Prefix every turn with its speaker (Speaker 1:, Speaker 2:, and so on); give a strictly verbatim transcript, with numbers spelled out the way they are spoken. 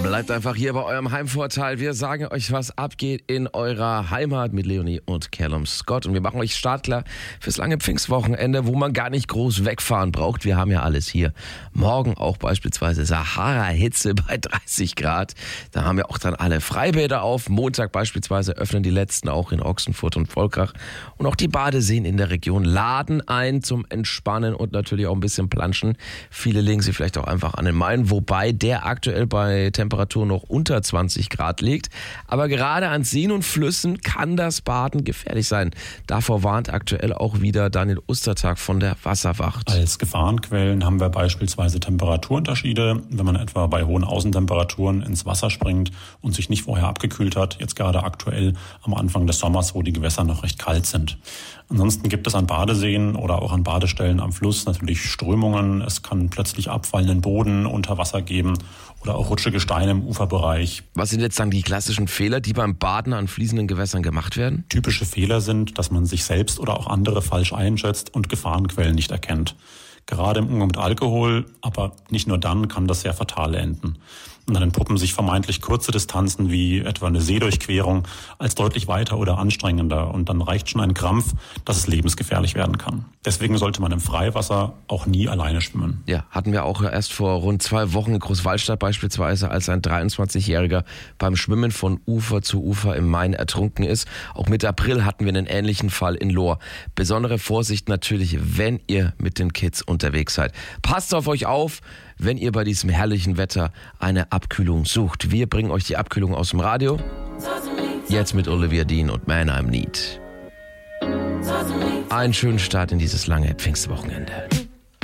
Speaker 1: Bleibt einfach hier bei eurem Heimvorteil. Wir sagen euch, was abgeht in eurer Heimat mit Leonie und Callum Scott. Und wir machen euch startklar fürs lange Pfingstwochenende, wo man gar nicht groß wegfahren braucht. Wir haben ja alles hier. Morgen auch beispielsweise Sahara-Hitze bei dreißig Grad. Da haben wir auch dann alle Freibäder auf. Montag beispielsweise öffnen die letzten auch in Ochsenfurt und Volkach. Und auch die Badeseen in der Region laden ein zum Entspannen und natürlich auch ein bisschen planschen. Viele legen sie vielleicht auch einfach an den Main, wobei der aktuell bei Temperatur noch unter zwanzig Grad liegt. Aber gerade an Seen und Flüssen kann das Baden gefährlich sein. Davor warnt aktuell auch wieder Daniel Ostertag von der Wasserwacht.
Speaker 2: Als Gefahrenquellen haben wir beispielsweise Temperaturunterschiede. Wenn man etwa bei hohen Außentemperaturen ins Wasser springt und sich nicht vorher abgekühlt hat, jetzt gerade aktuell am Anfang des Sommers, wo die Gewässer noch recht kalt sind. Ansonsten gibt es an Badeseen oder auch an Badestellen am Fluss natürlich Strömungen. Es kann plötzlich abfallenden Boden unter Wasser geben oder auch rutschige Steine im Uferbereich.
Speaker 1: Was sind jetzt dann die klassischen Fehler, die beim Baden an fließenden Gewässern gemacht werden?
Speaker 2: Typische Fehler sind, dass man sich selbst oder auch andere falsch einschätzt und Gefahrenquellen nicht erkennt. Gerade im Umgang mit Alkohol, aber nicht nur dann, kann das sehr fatal enden. Und dann entpuppen sich vermeintlich kurze Distanzen wie etwa eine Seedurchquerung als deutlich weiter oder anstrengender. Und dann reicht schon ein Krampf, dass es lebensgefährlich werden kann. Deswegen sollte man im Freiwasser auch nie alleine schwimmen.
Speaker 1: Ja, hatten wir auch erst vor rund zwei Wochen in Großwallstadt beispielsweise, als ein dreiundzwanzigjähriger beim Schwimmen von Ufer zu Ufer im Main ertrunken ist. Auch Mitte April hatten wir einen ähnlichen Fall in Lohr. Besondere Vorsicht natürlich, wenn ihr mit den Kids unterwegs seid. Passt auf euch auf, wenn ihr bei diesem herrlichen Wetter eine Abkühlung sucht. Wir bringen euch die Abkühlung aus dem Radio. Jetzt mit Olivia Dean und Man I'm Need. Einen schönen Start in dieses lange Pfingstwochenende.